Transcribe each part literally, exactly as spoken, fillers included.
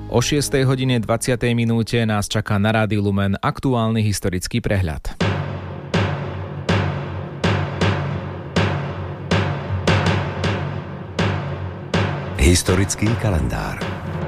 O šiestej hodine dvadsiatej minúte nás čaká na Rádiu Lumen aktuálny historický prehľad. Historický kalendár.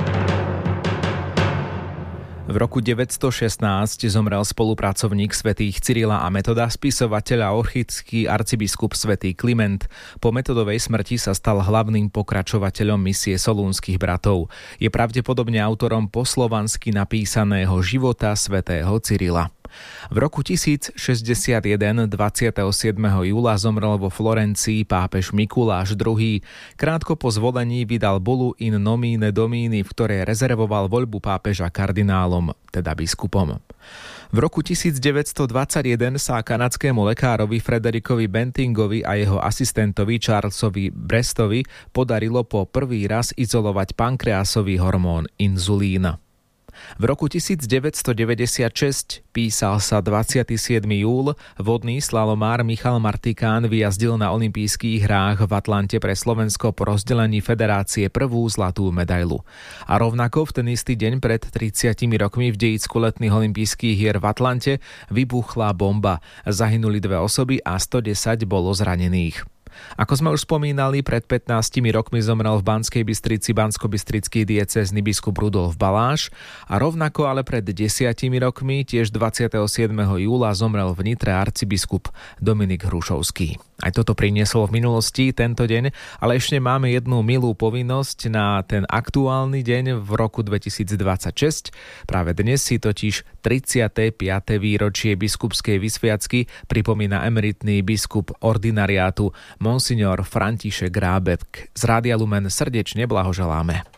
V roku deväťstošestnásť zomrel spolupracovník svätých Cyrila a Metoda, spisovateľ a orchický arcibiskup svätý Kliment. Po Metodovej smrti sa stal hlavným pokračovateľom misie solúnskych bratov. Je pravdepodobne autorom po slovansky napísaného života svätého Cyrila. V roku tisícšesťdesiatjeden dvadsiateho siedmeho júla zomrel vo Florencii pápež Mikuláš druhý. Krátko po zvolení vydal bulu in nomine domini, v ktorej rezervoval voľbu pápeža kardinálom, teda biskupom. V roku tisícdeväťstodvadsaťjeden sa kanadskému lekárovi Frederikovi Bentingovi a jeho asistentovi Charlesovi Brestovi podarilo po prvý raz izolovať pankreasový hormón inzulín. V roku tisícdeväťstodeväťdesiatšesť, písal sa dvadsiateho siedmeho júla, vodný slalomár Michal Martikán vyjazdil na olympijských hrách v Atlante pre Slovensko po rozdelení federácie prvú zlatú medailu. A rovnako v ten istý deň pred tridsiatimi rokmi v dejicku letných olympijských hier v Atlante vybuchla bomba. Zahynuli dve osoby a stodesať bolo zranených. Ako sme už spomínali, pred pätnástimi rokmi zomrel v Banskej Bystrici banskobystrický diecézny biskup Rudolf Baláš a rovnako ale pred desiatimi rokmi, tiež dvadsiateho siedmeho júla, zomrel v Nitre arcibiskup Dominik Hrušovský. Aj toto priniesol v minulosti tento deň, ale ešte máme jednu milú povinnosť na ten aktuálny deň v roku dvetisícdvadsaťšesť. Práve dnes si totiž tridsiate piate výročie biskupskej vysviacky pripomína emeritný biskup ordinariátu Monsignor František Rábek. Z Rádia Lumen srdečne blahoželáme.